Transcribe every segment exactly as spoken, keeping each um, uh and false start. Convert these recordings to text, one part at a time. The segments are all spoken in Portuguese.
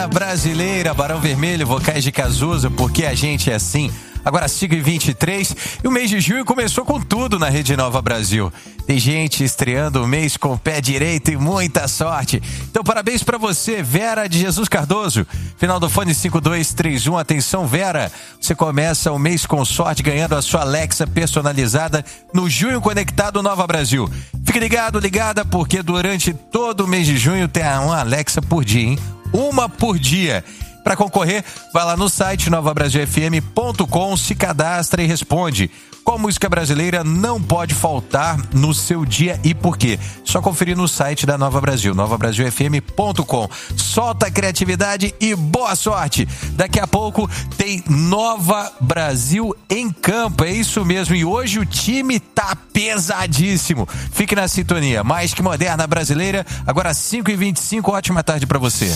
brasileira, Barão Vermelho, vocais de Cazuza, porque a gente é assim. Agora cinco e vinte e três e o mês de junho começou com tudo na Rede Nova Brasil. Tem gente estreando o mês com o pé direito e muita sorte. Então parabéns pra você, Vera de Jesus Cardoso. Final do fone cinco dois três um. Atenção, Vera. Você começa o mês com sorte ganhando a sua Alexa personalizada no Junho Conectado Nova Brasil. Fique ligado, ligada, porque durante todo o mês de junho tem uma Alexa por dia, hein? Uma por dia. Para concorrer, vai lá no site nova brasil f m ponto com, se cadastra e responde. Qual música brasileira não pode faltar no seu dia e por quê? Só conferir no site da Nova Brasil, nova brasil f m ponto com. Solta a criatividade e boa sorte! Daqui a pouco tem Nova Brasil em campo, é isso mesmo. E hoje o time tá pesadíssimo. Fique na sintonia, mais que moderna brasileira. Agora cinco e vinte e cinco, ótima tarde para você.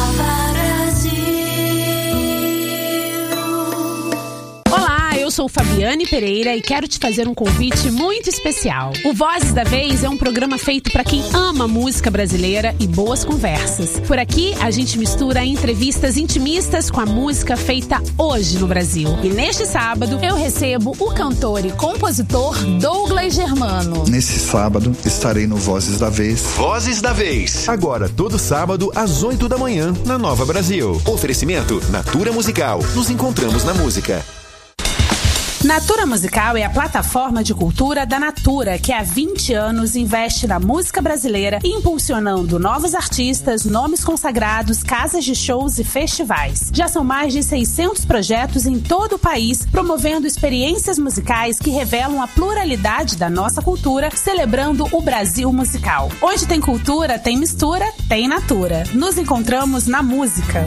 Eu sou Fabiane Pereira e quero te fazer um convite muito especial. O Vozes da Vez é um programa feito para quem ama música brasileira e boas conversas. Por aqui, a gente mistura entrevistas intimistas com a música feita hoje no Brasil. E neste sábado, eu recebo o cantor e compositor Douglas Germano. Nesse sábado, estarei no Vozes da Vez. Vozes da Vez. Agora, todo sábado, às oito da manhã, na Nova Brasil. Oferecimento Natura Musical. Nos encontramos na música. Natura Musical é a plataforma de cultura da Natura, que há vinte anos investe na música brasileira, impulsionando novos artistas, nomes consagrados, casas de shows e festivais. Já são mais de seiscentos projetos em todo o país, promovendo experiências musicais que revelam a pluralidade da nossa cultura, celebrando o Brasil musical. Onde tem cultura, tem mistura, tem Natura. Nos encontramos na música.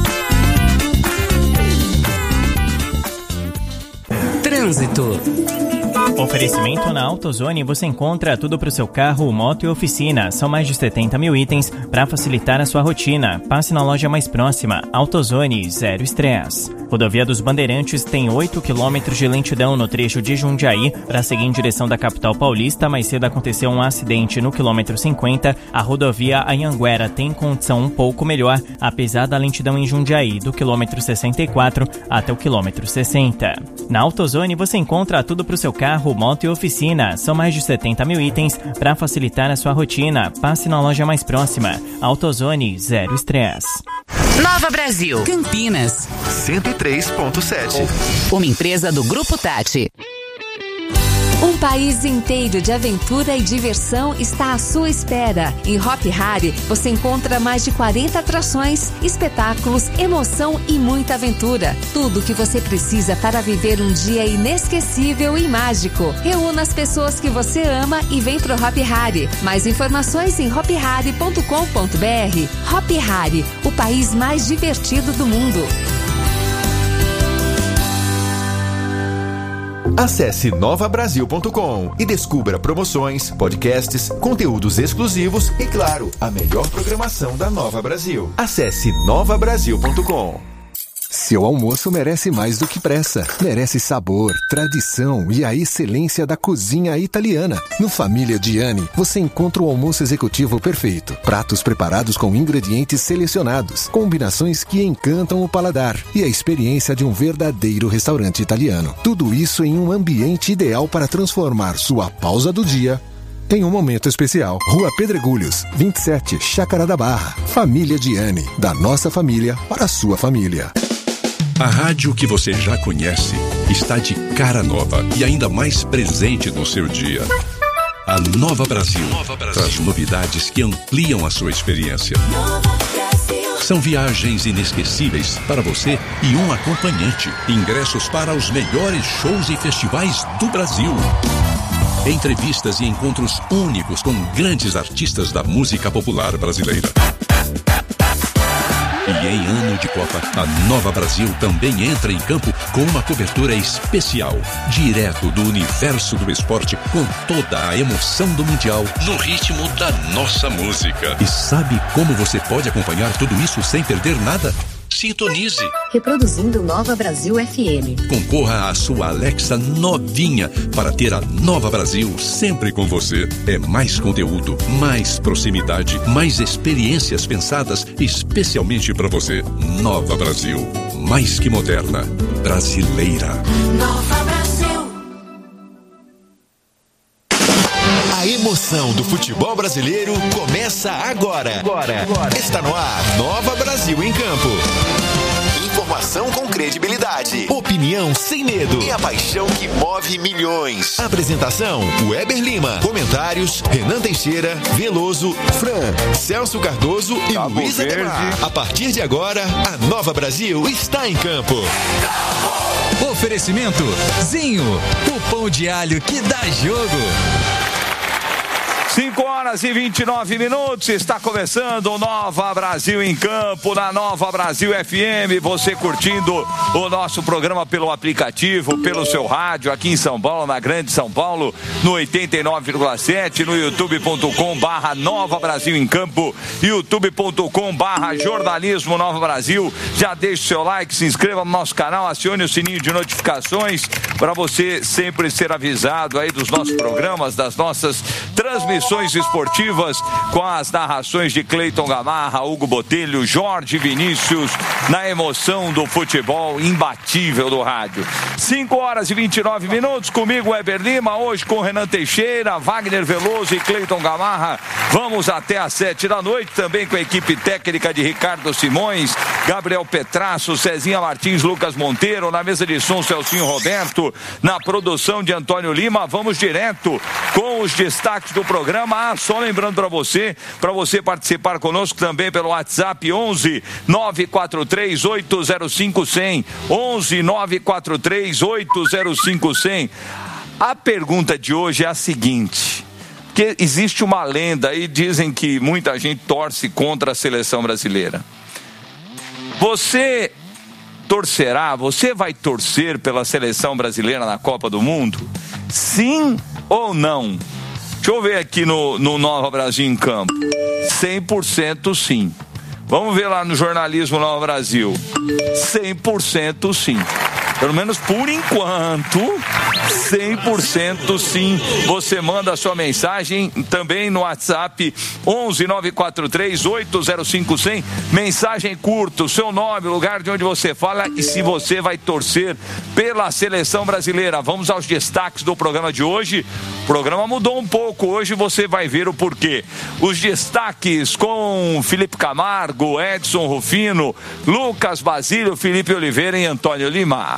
Trânsito. Oferecimento na AutoZone, você encontra tudo para o seu carro, moto e oficina. São mais de setenta mil itens para facilitar a sua rotina. Passe na loja mais próxima. AutoZone, zero estresse. Rodovia dos Bandeirantes tem oito quilômetros de lentidão no trecho de Jundiaí para seguir em direção da capital paulista. Mais cedo aconteceu um acidente no quilômetro cinquenta. A rodovia Anhanguera tem condição um pouco melhor, apesar da lentidão em Jundiaí, do quilômetro sessenta e quatro até o quilômetro sessenta. Na AutoZone você encontra tudo para o seu carro, moto e oficina. São mais de setenta mil itens para facilitar a sua rotina. Passe na loja mais próxima. AutoZone, zero estresse. Nova Brasil, Campinas, cento e três ponto sete. Uma empresa do Grupo Tati. Um país inteiro de aventura e diversão está à sua espera. Em Hop Hari, você encontra mais de quarenta atrações, espetáculos, emoção e muita aventura. Tudo o que você precisa para viver um dia inesquecível e mágico. Reúna as pessoas que você ama e vem pro Hop Hari. Mais informações em hop hari ponto com ponto b r. Hop Hari, o país mais divertido do mundo. Acesse nova brasil ponto com e descubra promoções, podcasts, conteúdos exclusivos e, claro, a melhor programação da Nova Brasil. Acesse nova brasil ponto com. Seu almoço merece mais do que pressa. Merece sabor, tradição e a excelência da cozinha italiana. No Família Gianni, você encontra o almoço executivo perfeito. Pratos preparados com ingredientes selecionados, combinações que encantam o paladar e a experiência de um verdadeiro restaurante italiano. Tudo isso em um ambiente ideal para transformar sua pausa do dia em um momento especial. Rua Pedregulhos, vinte e sete, Chácara da Barra. Família Gianni, da nossa família para a sua família. A rádio que você já conhece está de cara nova e ainda mais presente no seu dia. A Nova Brasil, Nova Brasil traz novidades que ampliam a sua experiência. São viagens inesquecíveis para você e um acompanhante. Ingressos para os melhores shows e festivais do Brasil. Entrevistas e encontros únicos com grandes artistas da música popular brasileira. E em ano de Copa, a Nova Brasil também entra em campo com uma cobertura especial, direto do universo do esporte, com toda a emoção do Mundial, no ritmo da nossa música. E sabe como você pode acompanhar tudo isso sem perder nada? sintonize. Reproduzindo Nova Brasil F M. Concorra à sua Alexa novinha para ter a Nova Brasil sempre com você. É mais conteúdo, mais proximidade, mais experiências pensadas especialmente para você. Nova Brasil, mais que moderna, brasileira. Nova Brasil. A emoção do futebol brasileiro começa agora. Agora. Agora. Está no ar, Nova Brasil em Campo. Informação com credibilidade, opinião sem medo e a paixão que move milhões. Apresentação, Weber Lima. Comentários, Renan Teixeira, Veloso, Fran, Celso Cardoso e Cabo Luiz Ademar. A partir de agora, a Nova Brasil está em campo. Oferecimento, Zinho, o pão de alho que dá jogo. cinco horas e vinte e nove minutos, está começando o Nova Brasil em Campo, na Nova Brasil F M, você curtindo o nosso programa pelo aplicativo, pelo seu rádio, aqui em São Paulo, na Grande São Paulo, no oitenta e nove vírgula sete, no youtube ponto com barra Nova Brasil em Campo, youtube ponto com barra Jornalismo Nova Brasil. Já deixe o seu like, se inscreva no nosso canal, acione o sininho de notificações para você sempre ser avisado aí dos nossos programas, das nossas transmissões esportivas, com as narrações de Cleiton Gamarra, Hugo Botelho, Jorge Vinícius, na emoção do futebol imbatível do rádio. cinco horas e vinte e nove minutos, comigo Weber Lima, hoje com Renan Teixeira, Wagner Veloso e Cleiton Gamarra. Vamos até às sete da noite, também com a equipe técnica de Ricardo Simões, Gabriel Petrasso, Cezinha Martins, Lucas Monteiro, na mesa de som Celcinho Roberto, na produção de Antônio Lima. Vamos direto com os destaques do programa. Ah, só lembrando para você, para você participar conosco também pelo WhatsApp onze nove quatro três oito zero cinco cem, onze nove quatro três oito zero cinco cem. A pergunta de hoje é a seguinte, porque existe uma lenda e dizem que muita gente torce contra a seleção brasileira. Você torcerá, você vai torcer pela seleção brasileira na Copa do Mundo? Sim ou não? Deixa eu ver aqui no, no Nova Brasil em Campo. cem por cento sim. Vamos ver lá no Jornalismo Nova Brasil. cem por cento sim. Pelo menos por enquanto, cem por cento sim. Você manda a sua mensagem também no WhatsApp onze nove quatro três oito zero cinco cem. Mensagem curta, o seu nome, o lugar de onde você fala e se você vai torcer pela seleção brasileira. Vamos aos destaques do programa de hoje. O programa mudou um pouco, hoje você vai ver o porquê. Os destaques com Felipe Camargo, Edson Rufino, Lucas Basílio, Felipe Oliveira e Antônio Lima.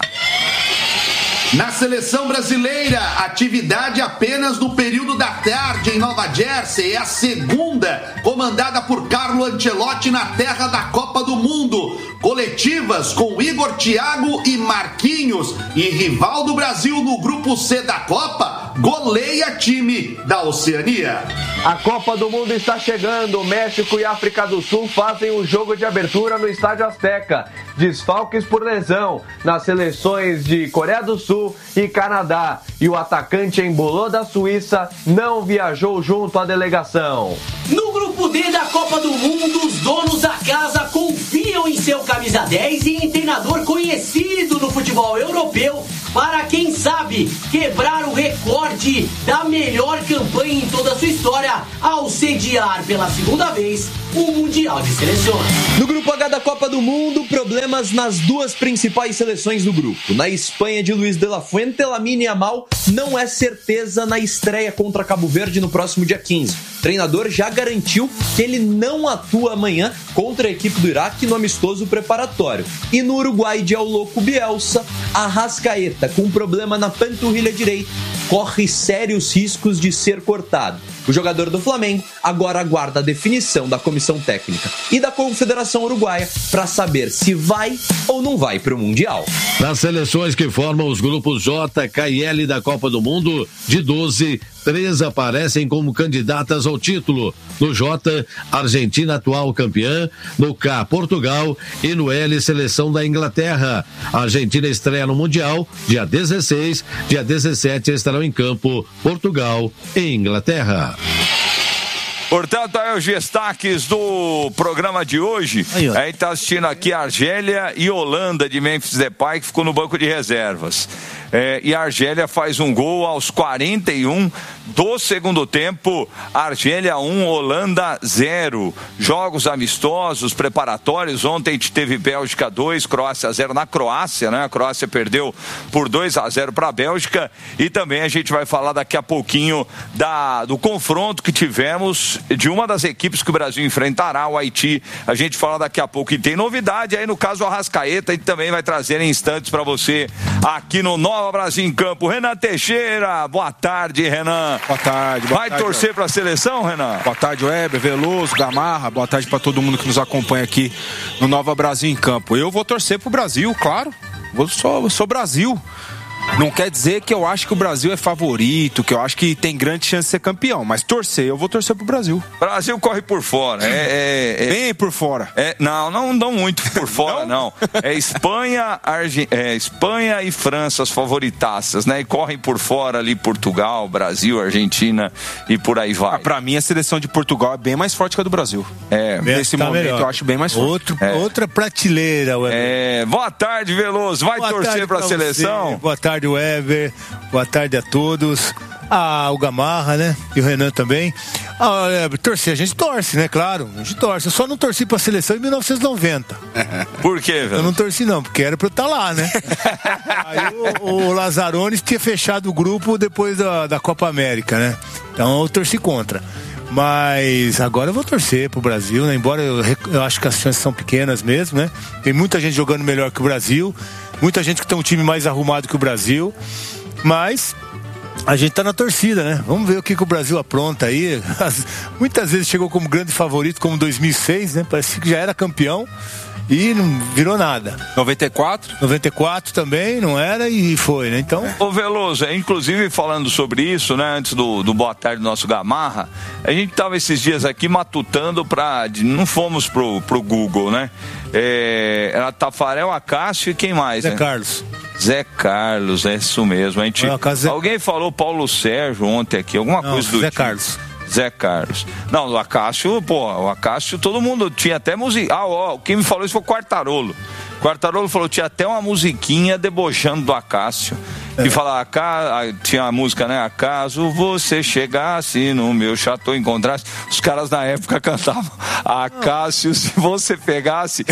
Na seleção brasileira, atividade apenas no período da tarde em Nova Jersey. É a segunda, comandada por Carlo Ancelotti na terra da Copa do Mundo. Coletivas com Igor Thiago e Marquinhos. E rival do Brasil no grupo C da Copa, goleia time da Oceania. A Copa do Mundo está chegando. México e África do Sul fazem o jogo de abertura no Estádio Azteca. Desfalques por lesão nas seleções de Coreia do Sul e Canadá. E o atacante Embolô da Suíça não viajou junto à delegação. No grupo D da Copa do Mundo, os donos da casa confiam em seu camisa dez e em treinador conhecido no futebol europeu para, quem sabe, quebrar o recorde da melhor campanha em toda a sua história ao sediar pela segunda vez o Mundial de Seleções. No grupo H da Copa do Mundo, problemas nas duas principais seleções do grupo. Na Espanha de Luis de la Fuente, Lamine Yamal não é certeza na estreia contra Cabo Verde no próximo dia quinze. O treinador já garantiu que ele não atua amanhã contra a equipe do Iraque no amistoso preparatório. E no Uruguai de El Loco Bielsa, Arrascaeta, com problema na panturrilha direita, corre sérios riscos de ser cortado. O jogador do Flamengo agora aguarda a definição da comissão técnica e da Confederação Uruguaia para saber se vai ou não vai para o Mundial. Nas seleções que formam os grupos J, K e L da Copa do Mundo, de doze, três aparecem como candidatas ao título. No J, Argentina, atual campeã. No K, Portugal. E no L, seleção da Inglaterra. A Argentina estreia no Mundial dia dezesseis. Dia dezessete estarão em campo Portugal e Inglaterra. Portanto, aí os destaques do programa de hoje. Aí, aí tá assistindo aqui Argélia e Holanda de Memphis Depay, que ficou no banco de reservas. É, e a Argélia faz um gol aos quarenta e um do segundo tempo. Argélia um, Holanda zero. Jogos amistosos, preparatórios. Ontem teve Bélgica dois, Croácia zero na Croácia, né? A Croácia perdeu por dois a zero para a Bélgica. E também a gente vai falar daqui a pouquinho da, do confronto que tivemos de uma das equipes que o Brasil enfrentará, o Haiti. A gente fala daqui a pouco. E tem novidade aí no caso Arrascaeta, a gente também vai trazer em instantes para você aqui no Nova Brasil em Campo. Renan Teixeira, boa tarde, Renan. Boa tarde. Boa vai tarde, torcer para a seleção, Renan? Boa tarde, Weber, Veloso, Gamarra. Boa tarde para todo mundo que nos acompanha aqui no Nova Brasil em Campo. Eu vou torcer pro Brasil, claro. Eu sou, eu sou Brasil. Não quer dizer que eu acho que o Brasil é favorito, que eu acho que tem grande chance de ser campeão, mas torcer, eu vou torcer pro Brasil. Brasil corre por fora, é... é, é Bem por fora. É, não, não, não muito por fora, não. não. É Espanha, Arge... é Espanha e França as favoritaças, né? E correm por fora ali Portugal, Brasil, Argentina e por aí vai. Ah, pra mim a seleção de Portugal é bem mais forte que a do Brasil. É. Nesse tá momento melhor. eu acho bem mais forte. Outro, é. Outra prateleira, Weber. É, boa tarde, Veloso. Vai boa torcer pra, pra seleção? Você. Boa tarde, Weber. Boa tarde a todos. Ah, o Gamarra, né? E o Renan também. Ah, Weber, torcer, a gente torce, né? Claro, a gente torce. Eu só não torci pra seleção em mil novecentos e noventa. Por quê, velho? Eu não torci não, porque era pra eu estar lá, né? Aí o, o Lazzaroni tinha fechado o grupo depois da, da Copa América, né? Então eu torci contra. Mas agora eu vou torcer pro Brasil, né? Embora eu, eu acho que as chances são pequenas mesmo, né? Tem muita gente jogando melhor que o Brasil, muita gente que tem um time mais arrumado que o Brasil, mas a gente tá na torcida, né? Vamos ver o que, que o Brasil apronta aí. As, muitas vezes chegou como grande favorito, como dois mil e seis, né? Parece que já era campeão e não virou nada. noventa e quatro? noventa e quatro também, não era, e foi, né? Então... Ô Veloso, inclusive falando sobre isso, né? Antes do, do Boa Tarde do nosso Gamarra, a gente tava esses dias aqui matutando pra... Não fomos pro, pro Google, né? É, era Tafarel, Acácio e quem mais, Zé né? Carlos. Zé Carlos, é isso mesmo. A gente... Não, Zé... Alguém falou Paulo Sérgio ontem aqui, alguma não, coisa do Zé tipo. Carlos. Zé Carlos. Não, o Acácio, pô, o Acácio, todo mundo tinha até música. Ah, ó, quem me falou isso foi o Quartarolo. O Quartarolo falou, tinha até uma musiquinha debochando do Acácio. É. E falava, tinha a música, né? Acaso você chegasse no meu chateau, encontrasse. Os caras na época cantavam Acácio, se você pegasse.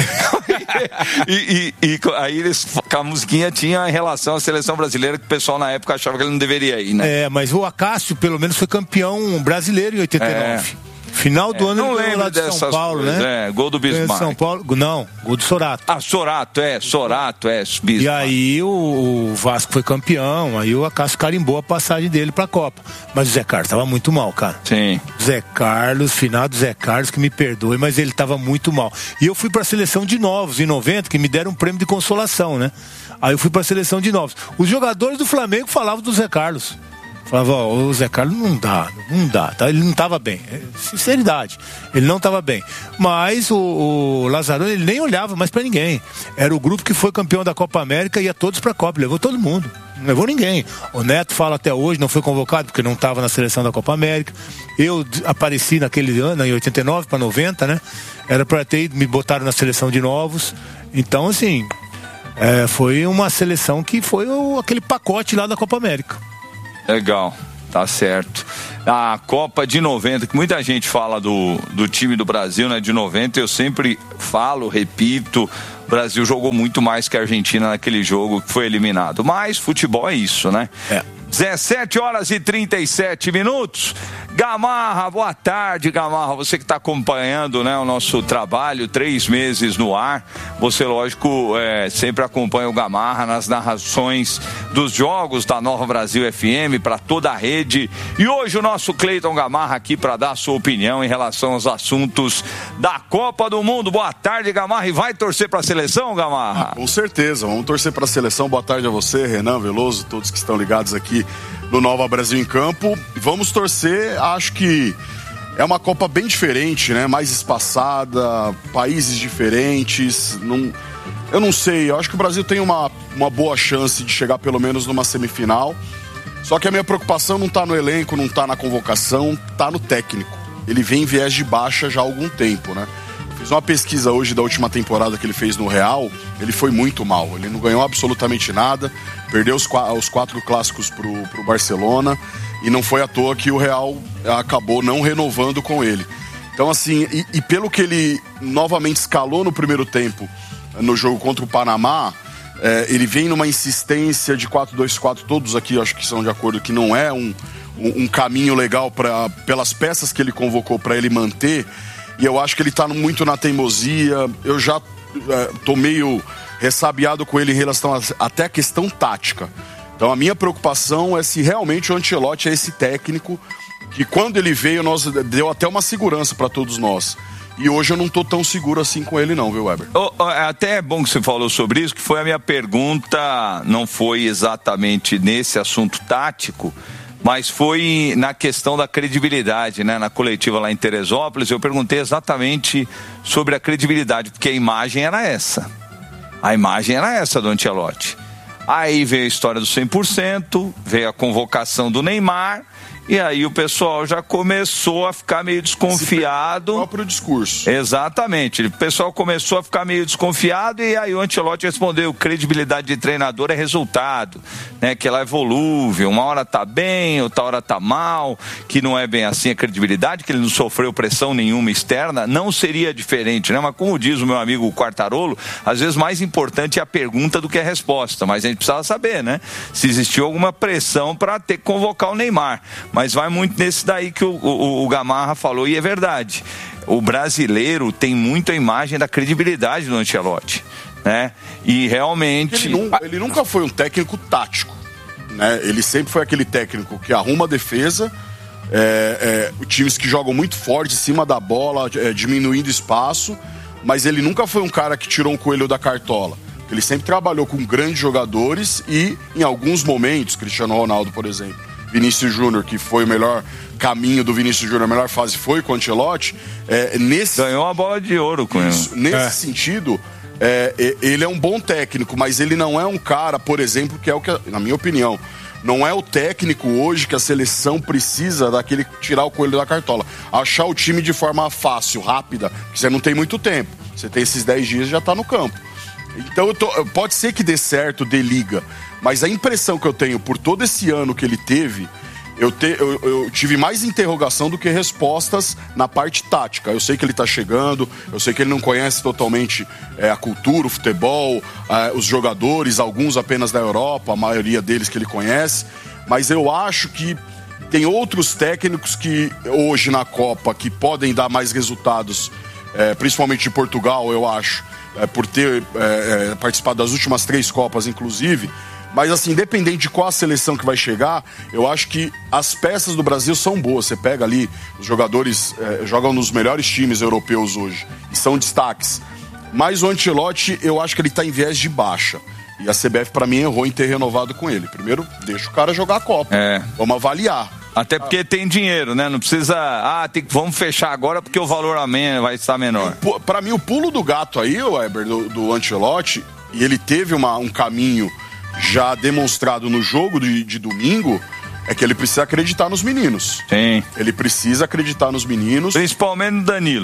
e, e, e aí eles, a musiquinha tinha em relação à seleção brasileira, que o pessoal na época achava que ele não deveria ir, né? É, mas o Acácio pelo menos foi campeão brasileiro em oitenta e nove. É. Final do é, ano ele ganhou lá de São Paulo, coisas, né? É, gol do Bismarck. São Paulo, não, gol do Sorato. Ah, Sorato, é, Sorato, é, Bismarck. E aí o, o Vasco foi campeão, aí o Acácio carimbou a passagem dele pra Copa. Mas o Zé Carlos tava muito mal, cara. Sim. Zé Carlos, final do Zé Carlos, que me perdoe, mas ele tava muito mal. E eu fui pra seleção de novos em noventa, que me deram um prêmio de consolação, né? Aí eu fui pra seleção de novos. Os jogadores do Flamengo falavam do Zé Carlos. Falava, ó, o Zé Carlos não dá, não dá, tá? Ele não estava bem, sinceridade, ele não estava bem. Mas o, o Lazzaroni, ele nem olhava mais para ninguém. Era o grupo que foi campeão da Copa América e ia todos para a Copa, levou todo mundo, não levou ninguém. O Neto fala até hoje, não foi convocado porque não estava na seleção da Copa América. Eu apareci naquele ano, em oitenta e nove para noventa, né? Era para ter ido, me botaram na seleção de novos. Então, assim, é, foi uma seleção que foi o, aquele pacote lá da Copa América. Legal, tá certo. A Copa de noventa, que muita gente fala do, do time do Brasil, né? De noventa, eu sempre falo, repito, o Brasil jogou muito mais que a Argentina naquele jogo que foi eliminado. Mas futebol é isso, né? É. dezessete horas e trinta e sete minutos. Gamarra, boa tarde, Gamarra. Você que está acompanhando, né, o nosso trabalho, três meses no ar. Você, lógico, é, sempre acompanha o Gamarra nas narrações dos jogos da Nova Brasil F M para toda a rede. E hoje o nosso Cleiton Gamarra aqui para dar a sua opinião em relação aos assuntos da Copa do Mundo. Boa tarde, Gamarra. E vai torcer para a seleção, Gamarra? Ah, com certeza, vamos torcer para a seleção. Boa tarde a você, Renan, Veloso, todos que estão ligados aqui no Nova Brasil em Campo. Vamos torcer, acho que é uma Copa bem diferente, né? Mais espaçada, países diferentes. Não, eu não sei, eu acho que o Brasil tem uma, uma boa chance de chegar pelo menos numa semifinal. Só que a minha preocupação não tá no elenco, não tá na convocação, tá no técnico. ele vem em viés de baixa já há algum tempo, né? Fiz uma pesquisa hoje da última temporada que ele fez no Real, ele foi muito mal, ele não ganhou absolutamente nada, perdeu os, os quatro clássicos pro, pro Barcelona, e não foi à toa que o Real acabou não renovando com ele. Então assim, e, e pelo que ele novamente escalou no primeiro tempo, no jogo contra o Panamá, é, ele vem numa insistência de quatro dois quatro, todos aqui acho que são de acordo que não é um, um, um caminho legal pra, pelas peças que ele convocou para ele manter. E eu acho que ele tá muito na teimosia. Eu já é, tô meio ressabiado com ele em relação a, até a questão tática. Então a minha preocupação é se realmente o Ancelotti é esse técnico que quando ele veio nós deu até uma segurança para todos nós. E hoje eu não tô tão seguro assim com ele não, viu, Weber? Oh, oh, até é bom que você falou sobre isso, que foi a minha pergunta, não foi exatamente nesse assunto tático, mas foi na questão da credibilidade, né? Na coletiva lá em Teresópolis, eu perguntei exatamente sobre a credibilidade, porque a imagem era essa. A imagem era essa do Ancelotti. Aí veio a história do cem por cento, veio a convocação do Neymar, e aí o pessoal já começou a ficar meio desconfiado. O próprio discurso. Exatamente. O pessoal começou a ficar meio desconfiado e aí o Ancelotti respondeu: credibilidade de treinador é resultado, né? Que ela é volúvel, uma hora tá bem, outra hora tá mal, que não é bem assim a credibilidade, que ele não sofreu pressão nenhuma externa, não seria diferente, né? Mas como diz o meu amigo Quartarolo, às vezes mais importante é a pergunta do que a resposta, mas a gente precisava saber, né? Se existiu alguma pressão para ter que convocar o Neymar. Mas vai muito nesse daí que o, o, o Gamarra falou, e é verdade. O brasileiro tem muito a imagem da credibilidade do Ancelotti, né? E realmente... Ele, não, ele nunca foi um técnico tático, né? Ele sempre foi aquele técnico que arruma a defesa, é, é, times que jogam muito forte em cima da bola, é, diminuindo espaço, mas ele nunca foi um cara que tirou um coelho da cartola. Ele sempre trabalhou com grandes jogadores e, em alguns momentos, Cristiano Ronaldo, por exemplo, Vinícius Júnior, que foi o melhor caminho do Vinícius Júnior, a melhor fase foi com o Ancelotti. É, nesse, Ganhou uma bola de ouro com isso, ele. Nesse é. sentido, é, ele é um bom técnico, mas ele não é um cara, por exemplo, que é o que, na minha opinião, não é o técnico hoje que a seleção precisa daquele tirar o coelho da cartola. Achar o time de forma fácil, rápida, porque você não tem muito tempo. Você tem esses dez dias e já tá no campo. Então eu tô, pode ser que dê certo, dê liga, mas a impressão que eu tenho por todo esse ano que ele teve, eu, te, eu, eu tive mais interrogação do que respostas na parte tática. Eu sei que ele tá chegando, eu sei que ele não conhece totalmente é, a cultura, o futebol, é, os jogadores, alguns apenas da Europa, a maioria deles que ele conhece, mas eu acho que tem outros técnicos que hoje na Copa que podem dar mais resultados, é, principalmente de Portugal, eu acho. É, por ter é, é, participado das últimas três Copas, inclusive. Mas, assim, independente de qual a seleção que vai chegar, eu acho que as peças do Brasil são boas. Você pega ali, os jogadores é, jogam nos melhores times europeus hoje e são destaques. Mas o Ancelotti, eu acho que ele tá em viés de baixa. E a C B F, pra mim, errou em ter renovado com ele. Primeiro, deixa o cara jogar a Copa. É. Vamos avaliar. Até porque ah. tem dinheiro, né? Não precisa... Ah, tem, vamos fechar agora porque o valor vai estar menor. Para mim, o pulo do gato aí, Weber, do, do Ancelotti, e ele teve uma, um caminho já demonstrado no jogo de, de domingo, é que ele precisa acreditar nos meninos. Sim. Ele precisa acreditar nos meninos. Principalmente no Danilo.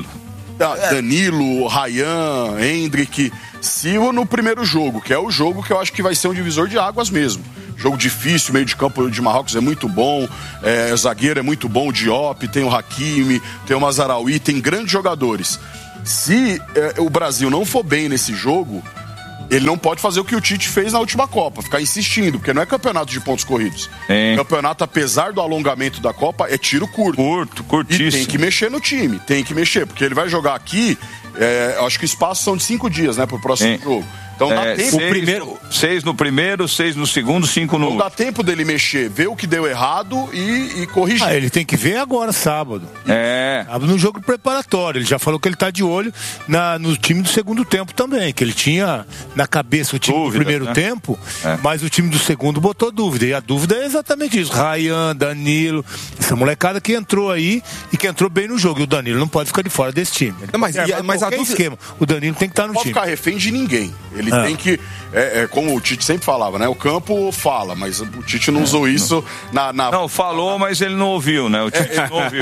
Danilo, Ryan, Hendrick, Silva no primeiro jogo, que é o jogo que eu acho que vai ser um divisor de águas mesmo. Jogo difícil, meio de campo de Marrocos é muito bom, é, zagueiro é muito bom, o Diop, tem o Hakimi, tem o Mazaraoui, tem grandes jogadores. Se é, o Brasil não for bem nesse jogo, ele não pode fazer o que o Tite fez na última Copa, ficar insistindo, porque não é campeonato de pontos corridos. É. Campeonato, apesar do alongamento da Copa, é tiro curto. Curto, curtíssimo. E tem que mexer no time, tem que mexer, porque ele vai jogar aqui, é, acho que o espaço são de cinco dias, né, pro próximo é. jogo. Então dá é, tempo. Seis, primeiro... seis no primeiro, seis no segundo, cinco no... Não dá tempo dele mexer, ver o que deu errado e, e corrigir. Ah, ele tem que ver agora, sábado. É. Sábado no jogo preparatório. Ele já falou que ele tá de olho na, no time do segundo tempo também, que ele tinha na cabeça o time dúvida, do primeiro né? tempo, é. mas o time do segundo botou dúvida. E a dúvida é exatamente isso. Ryan, Danilo, essa molecada que entrou aí e que entrou bem no jogo. E o Danilo não pode ficar de fora desse time. Não, mas, é, mas, mas a dúvida... esquema. O Danilo tem que estar no não time. Não pode ficar refém de ninguém. Ele Ah. tem que, é, é, como o Tite sempre falava, né? O campo fala, mas o Tite não usou isso na, na... Não, falou, mas ele não ouviu, né? O Tite não ouviu.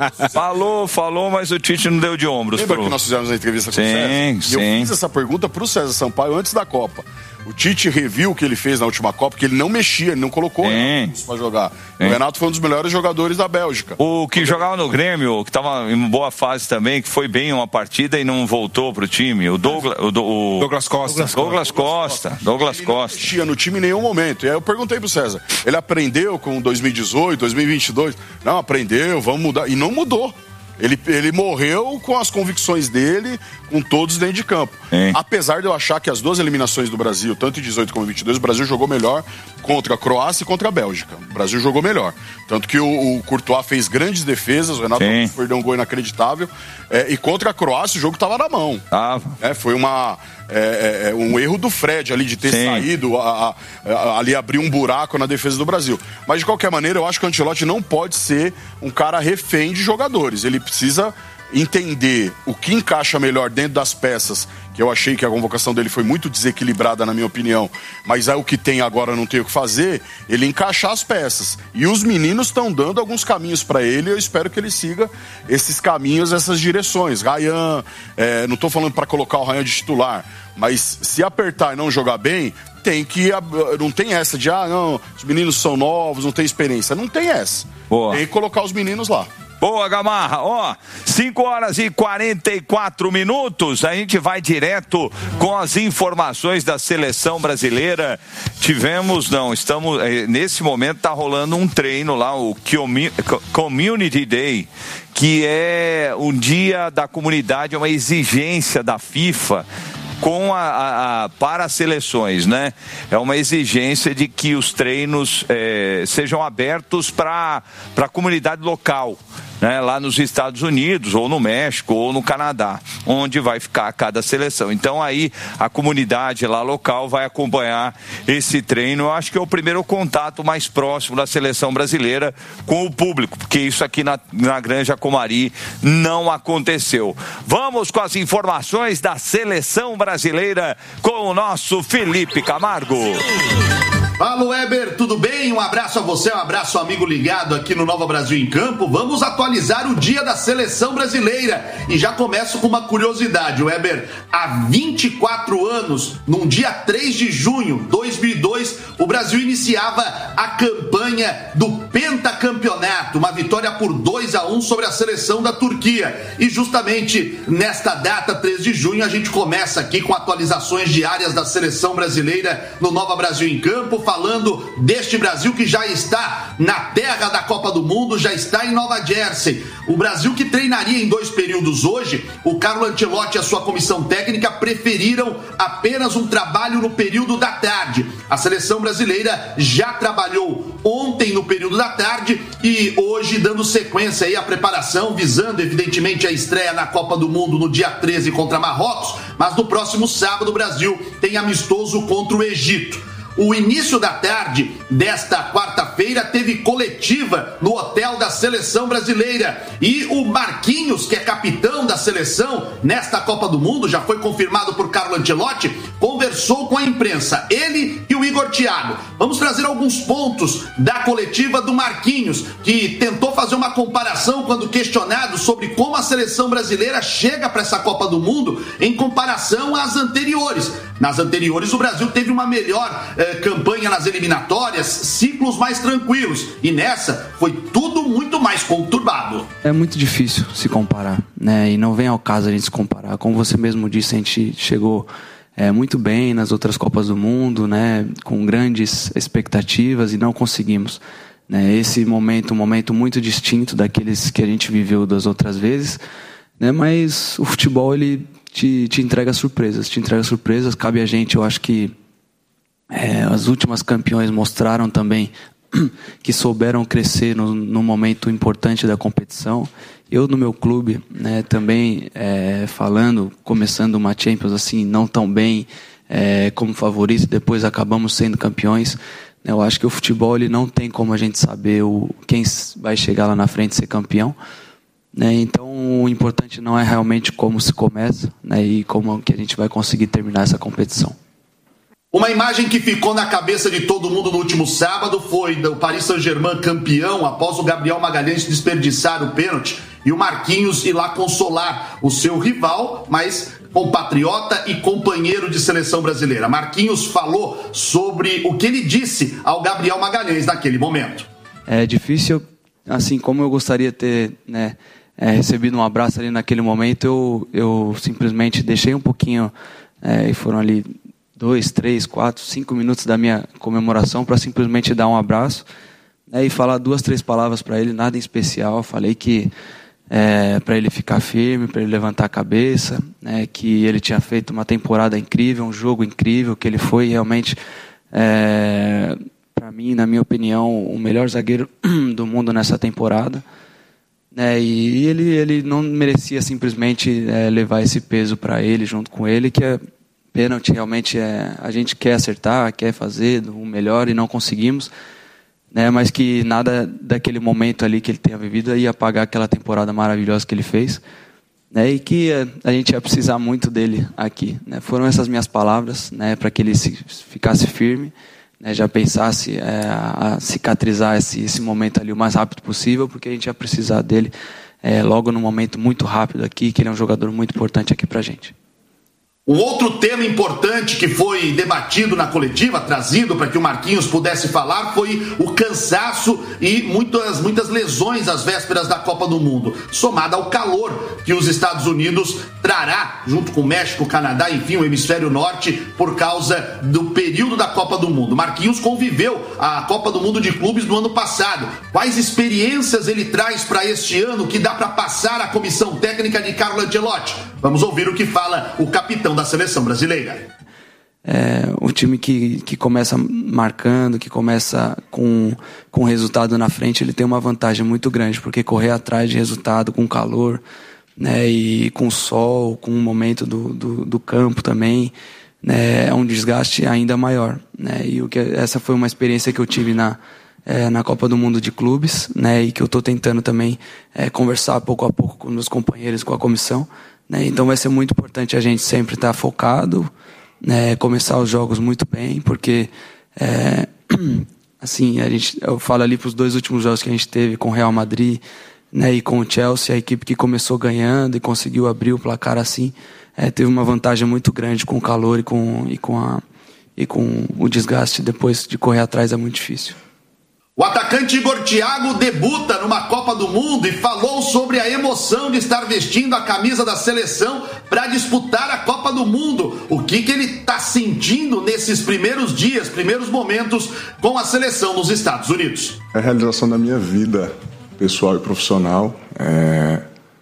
Falou, falou, mas o Tite não deu de ombros. Lembra pro... que nós fizemos a entrevista com sim, o César? Sim, E eu fiz essa pergunta pro César Sampaio antes da Copa. O Tite reviu o que ele fez na última Copa, que ele não mexia, ele não colocou para jogar. Sim. O Renato foi um dos melhores jogadores da Bélgica. O que jogava no Grêmio, que estava em boa fase também, que foi bem uma partida e não voltou pro time. O Douglas, o, o... Douglas Costa. Douglas, Douglas Costa. Douglas ele Costa. Não mexia no time em nenhum momento. E aí eu perguntei pro César, ele aprendeu com dois mil e dezoito, dois mil e vinte e dois? Não, aprendeu, vamos mudar. E não mudou. Ele, ele morreu com as convicções dele, com todos dentro de campo. Sim. Apesar de eu achar que as duas eliminações do Brasil, tanto em dezoito como em vinte e dois, o Brasil jogou melhor contra a Croácia e contra a Bélgica. O Brasil jogou melhor. Tanto que o, o Courtois fez grandes defesas, o Renato Sim. perdeu um gol inacreditável. É, e contra a Croácia o jogo estava na mão. Ah. É, foi uma, é, é, um erro do Fred ali de ter Sim. saído, a, a, a, ali abrir um buraco na defesa do Brasil. Mas de qualquer maneira, eu acho que o Ancelotti não pode ser um cara refém de jogadores. Ele precisa entender o que encaixa melhor dentro das peças, que eu achei que a convocação dele foi muito desequilibrada, na minha opinião, mas é o que tem agora, não tem o que fazer, ele encaixar as peças. E os meninos estão dando alguns caminhos para ele, eu espero que ele siga esses caminhos, essas direções. Ryan, é, não estou falando para colocar o Ryan de titular, mas se apertar e não jogar bem, tem que, não tem essa de, ah, não, os meninos são novos, não tem experiência. Não tem essa. Boa. Tem que colocar os meninos lá. Boa, Gamarra. Ó, cinco horas e quarenta e quatro minutos. A gente vai direto com as informações da seleção brasileira. Tivemos, não, estamos, nesse momento tá rolando um treino lá, o Community Day, que é um dia da comunidade, é uma exigência da FIFA com a, a, a, para as seleções, né? É uma exigência de que os treinos é, sejam abertos para a comunidade local, né? Lá nos Estados Unidos, ou no México, ou no Canadá, onde vai ficar cada seleção. Então aí a comunidade lá local vai acompanhar esse treino. Eu acho que é o primeiro contato mais próximo da seleção brasileira com o público, porque isso aqui na, na Granja Comari não aconteceu. Vamos com as informações da seleção brasileira com o nosso Felipe Camargo. Fala, Weber, tudo bem? Um abraço a você, um abraço amigo ligado aqui no Nova Brasil em Campo. Vamos atualizar o dia da seleção brasileira. E já começo com uma curiosidade, Weber. Há vinte e quatro anos, num dia três de junho de dois mil e dois, o Brasil iniciava a campanha do pentacampeonato, uma vitória por dois a um sobre a seleção da Turquia. E justamente nesta data, três de junho, a gente começa aqui com atualizações diárias da seleção brasileira no Nova Brasil em Campo, falando deste Brasil que já está na terra da Copa do Mundo, já está em Nova Jersey. O Brasil que treinaria em dois períodos hoje, o Carlo Ancelotti e a sua comissão técnica preferiram apenas um trabalho no período da tarde. A seleção brasileira já trabalhou ontem no período da tarde e hoje dando sequência aí à preparação, visando evidentemente a estreia na Copa do Mundo no dia treze contra Marrocos, mas no próximo sábado o Brasil tem amistoso contra o Egito. O início da tarde desta quarta-feira teve coletiva no hotel da seleção brasileira e o Marquinhos, que é capitão da seleção nesta Copa do Mundo, já foi confirmado por Carlo Ancelotti, conversou com a imprensa, ele e o Igor Thiago. Vamos trazer alguns pontos da coletiva do Marquinhos, que tentou fazer uma comparação quando questionado sobre como a seleção brasileira chega para essa Copa do Mundo em comparação às anteriores. Nas anteriores o Brasil teve uma melhor eh, campanha nas eliminatórias, ciclos mais tranquilos, e nessa foi tudo muito mais conturbado. É muito difícil se comparar, né? E não vem ao caso a gente se comparar. Como você mesmo disse, a gente chegou é, muito bem nas outras Copas do Mundo, né? Com grandes expectativas e não conseguimos, né? Esse momento, um momento muito distinto daqueles que a gente viveu das outras vezes, né? Mas o futebol, ele te, te entrega surpresas, te entrega surpresas, cabe a gente, eu acho que É, as últimas campeões mostraram também que souberam crescer no, no momento importante da competição. Eu no meu clube, né, também é, falando, começando uma Champions assim, não tão bem é, como favorito, depois acabamos sendo campeões. Eu acho que o futebol, ele não tem como a gente saber o, quem vai chegar lá na frente e ser campeão, né? Então o importante não é realmente como se começa, né, e como que a gente vai conseguir terminar essa competição. Uma imagem que ficou na cabeça de todo mundo no último sábado foi do Paris Saint-Germain campeão após o Gabriel Magalhães desperdiçar o pênalti e o Marquinhos ir lá consolar o seu rival, mas compatriota e companheiro de seleção brasileira. Marquinhos falou sobre o que ele disse ao Gabriel Magalhães naquele momento. É difícil, assim como eu gostaria de ter, né, é, recebido um abraço ali naquele momento, eu, eu simplesmente deixei um pouquinho, é, e foram ali dois, três, quatro, cinco minutos da minha comemoração para simplesmente dar um abraço, né, e falar duas, três palavras para ele, nada em especial. Falei que é, para ele ficar firme, para ele levantar a cabeça, né, que ele tinha feito uma temporada incrível, um jogo incrível, que ele foi realmente, é, para mim, na minha opinião, o melhor zagueiro do mundo nessa temporada, né, e ele, ele não merecia simplesmente é, levar esse peso para ele, junto com ele, que é pênalti. Realmente é, a gente quer acertar, quer fazer o melhor e não conseguimos, né, mas que nada daquele momento ali que ele tenha vivido ia apagar aquela temporada maravilhosa que ele fez, né, e que a, a gente ia precisar muito dele aqui, né. Foram essas minhas palavras, né, para que ele se, ficasse firme, né, já pensasse é, a cicatrizar esse, esse momento ali o mais rápido possível, porque a gente ia precisar dele é, logo num momento muito rápido aqui, que ele é um jogador muito importante aqui pra gente. Um outro tema importante que foi debatido na coletiva, trazido para que o Marquinhos pudesse falar, foi o cansaço e muitas, muitas lesões às vésperas da Copa do Mundo, somada ao calor que os Estados Unidos trará, junto com o México, Canadá, enfim, o hemisfério norte, por causa do período da Copa do Mundo. Marquinhos conviveu a Copa do Mundo de Clubes no ano passado. Quais experiências ele traz para este ano que dá para passar à comissão técnica de Carlo Ancelotti? Vamos ouvir o que fala o capitão da seleção brasileira. É, o time que, que começa marcando, que começa com, com resultado na frente, ele tem uma vantagem muito grande, porque correr atrás de resultado com calor, né, e com sol, com o momento do, do, do campo também, né, é um desgaste ainda maior, né, e o que, essa foi uma experiência que eu tive na, é, na Copa do Mundo de Clubes, né, e que eu estou tentando também é, conversar pouco a pouco com meus companheiros, com a comissão, né, então vai ser muito importante a gente sempre estar focado, né, começar os jogos muito bem, porque é, assim, a gente, eu falo ali para os dois últimos jogos que a gente teve com o Real Madrid, né, e com o Chelsea, a equipe que começou ganhando e conseguiu abrir o placar assim, é, teve uma vantagem muito grande com o calor e com, e, com a, e com o desgaste depois de correr atrás é muito difícil. O atacante Igor Thiago debuta numa Copa do Mundo e falou sobre a emoção de estar vestindo a camisa da seleção para disputar a Copa do Mundo. O que, que ele está sentindo nesses primeiros dias, primeiros momentos com a seleção nos Estados Unidos? É a realização da minha vida pessoal e profissional. É...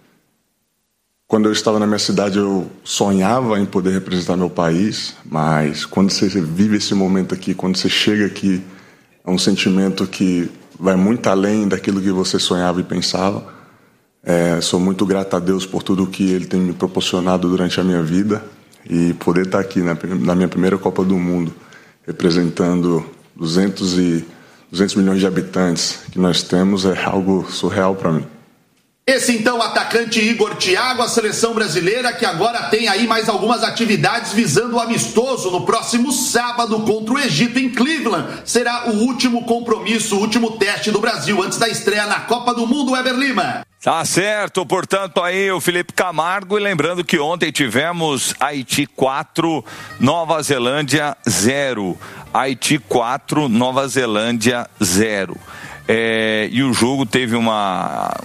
Quando eu estava na minha cidade, eu sonhava em poder representar meu país, mas quando você vive esse momento aqui, quando você chega aqui, é um sentimento que vai muito além daquilo que você sonhava e pensava. É, sou muito grato a Deus por tudo que Ele tem me proporcionado durante a minha vida, e poder estar aqui na, na minha primeira Copa do Mundo, representando duzentos milhões de habitantes que nós temos, é algo surreal para mim. Esse então o atacante Igor Thiago, a seleção brasileira que agora tem aí mais algumas atividades visando o amistoso no próximo sábado contra o Egito em Cleveland. Será o último compromisso, o último teste do Brasil antes da estreia na Copa do Mundo, Weber Lima. Tá certo, portanto aí o Felipe Camargo, e lembrando que ontem tivemos Haiti quatro, Nova Zelândia zero. Haiti quatro, Nova Zelândia zero. É, e o jogo teve uma...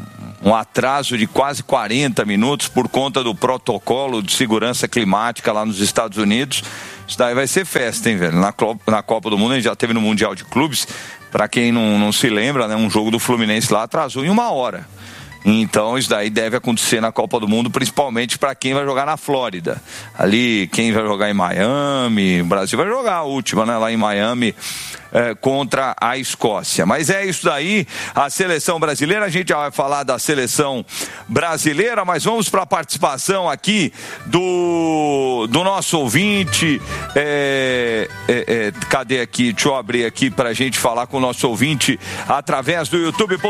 um atraso de quase quarenta minutos por conta do protocolo de segurança climática lá nos Estados Unidos. Isso daí vai ser festa, hein, velho? Na, na Copa do Mundo, a gente já teve no Mundial de Clubes, para quem não, não se lembra, né, um jogo do Fluminense lá atrasou em uma hora. Então isso daí deve acontecer na Copa do Mundo, principalmente para quem vai jogar na Flórida. Ali, quem vai jogar em Miami, o Brasil vai jogar a última, né, lá em Miami, é, contra a Escócia. Mas é isso daí, a seleção brasileira. A gente já vai falar da seleção brasileira, mas vamos para a participação aqui do, do nosso ouvinte. É, é, é, cadê aqui? Deixa eu abrir aqui para a gente falar com o nosso ouvinte através do YouTube.